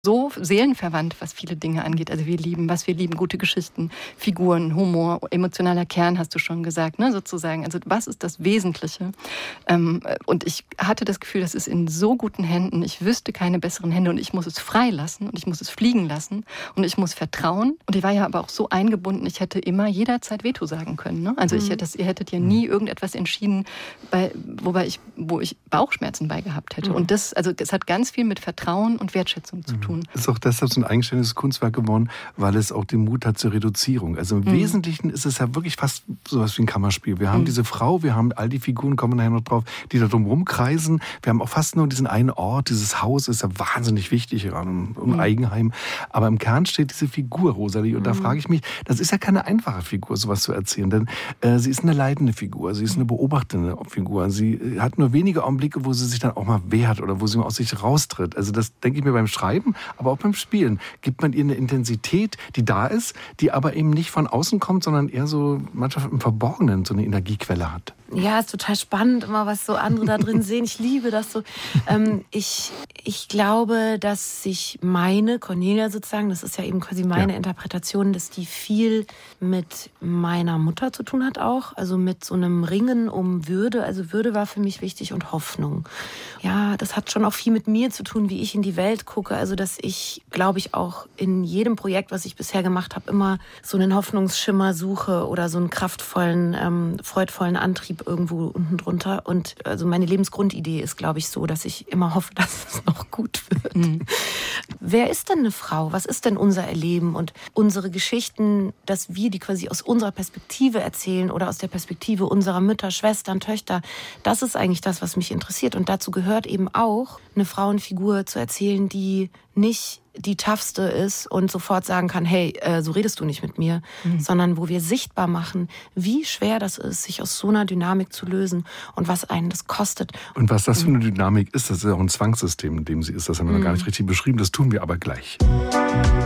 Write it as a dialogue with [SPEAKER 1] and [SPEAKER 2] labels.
[SPEAKER 1] so seelenverwandt, was viele Dinge angeht. Also was wir lieben, gute Geschichten, Figuren, Humor, emotionaler Kern, hast du schon gesagt, ne, sozusagen. Also was ist das Wesentliche? Und ich hatte das Gefühl, das ist in so guten Händen. Ich wüsste keine besseren Hände und ich muss es frei lassen und ich muss es fliegen lassen und ich muss vertrauen. Und ich war ja aber auch so eingebunden, ich hätte immer jederzeit Veto sagen können. Ne? Also ihr hättet ja nie irgendetwas entschieden, wo ich Bauchschmerzen bei gehabt hätte. Und es hat ganz viel mit Vertrauen und Wertschätzung zu tun.
[SPEAKER 2] Ist auch deshalb so ein eigenständiges Kunstwerk geworden, weil es auch den Mut hat zur Reduzierung. Also im Wesentlichen ist es ja wirklich fast sowas wie ein Kammerspiel. Wir haben diese Frau, wir haben all die Figuren, kommen nachher noch drauf, die da drum rumkreisen. Wir haben auch fast nur diesen einen Ort, dieses Haus ist ja wahnsinnig wichtig, um Eigenheim. Aber im Kern steht diese Figur, Rosalie. Und da frage ich mich, das ist ja keine einfache Figur, sowas zu erzählen. Denn sie ist eine leidende Figur, sie ist eine beobachtende Figur. Sie hat nur wenige Augenblicke, wo sie sich dann auch mal wehrt oder wo sie mal aus sich raustritt. Also das denke ich mir beim Schreiben, aber auch beim Spielen. Gibt man ihr eine Intensität, die da ist, die aber eben nicht von außen kommt, sondern eher so manchmal im Verborgenen so eine Energiequelle hat.
[SPEAKER 3] Ja, ist total spannend, immer was so andere da drin sehen. Ich liebe das so. Ich glaube, dass sich meine Cornelia sozusagen, das ist ja eben quasi meine Interpretation, dass die viel mit meiner Mutter zu tun hat auch. Also mit so einem Ringen um Würde. Also Würde war für mich wichtig und Hoffnung. Ja, das hat schon auch viel mit mir zu tun, wie ich in die Welt gucke. Also dass ich, glaube ich, auch in jedem Projekt, was ich bisher gemacht habe, immer so einen Hoffnungsschimmer suche oder so einen kraftvollen, freudvollen Antrieb irgendwo unten drunter. Und also meine Lebensgrundidee ist, glaube ich, so, dass ich immer hoffe, dass es noch gut wird. Wer ist denn eine Frau? Was ist denn unser Erleben? Und unsere Geschichten, dass wir die quasi aus unserer Perspektive erzählen oder aus der Perspektive unserer Mütter, Schwestern, Töchter, das ist eigentlich das, was mich interessiert. Und dazu gehört eben auch, eine Frauenfigur zu erzählen, die nicht die toughste ist und sofort sagen kann, hey, so redest du nicht mit mir, sondern wo wir sichtbar machen, wie schwer das ist, sich aus so einer Dynamik zu lösen und was einen das kostet.
[SPEAKER 2] Und was das für eine Dynamik ist, das ist ja auch ein Zwangssystem, in dem sie ist. Das haben wir noch gar nicht richtig beschrieben, das tun wir aber gleich.